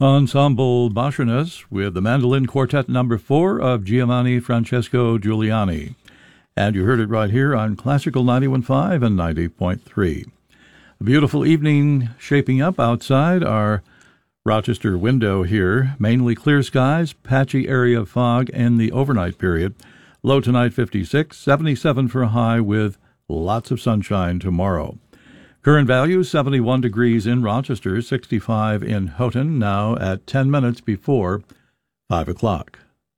Ensemble Bachanes with the Mandolin Quartet number 4 of Giovanni Francesco Giuliani. And you heard it right here on Classical 91.5 and 90.3. A beautiful evening shaping up outside our Rochester window here. Mainly clear skies, patchy area of fog in the overnight period. Low tonight 56, 77 for a high with lots of sunshine tomorrow. Current value 71 degrees in Rochester, 65 in Houghton, now at 10 minutes before 5 o'clock.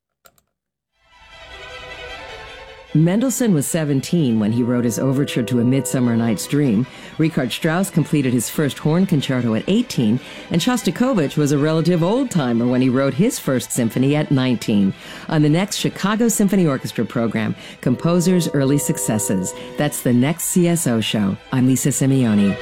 Mendelssohn was 17 when he wrote his overture to A Midsummer Night's Dream. Richard Strauss completed his first horn concerto at 18, and Shostakovich was a relative old-timer when he wrote his first symphony at 19. On the next Chicago Symphony Orchestra program, Composers' Early Successes. That's the next CSO show. I'm Lisa Simeoni.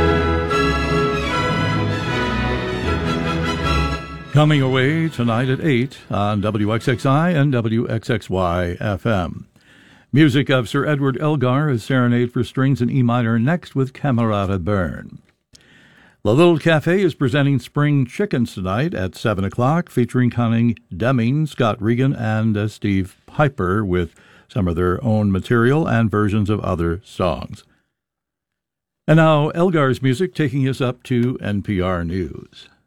Coming away tonight at 8 on WXXI and WXXY FM. Music of Sir Edward Elgar as Serenade for Strings in E minor, next with Camerata Bern. La Little Cafe is presenting Spring Chickens tonight at 7 o'clock, featuring Connie Deming, Scott Regan, and Steve Piper with some of their own material and versions of other songs. And now Elgar's music taking us up to NPR News.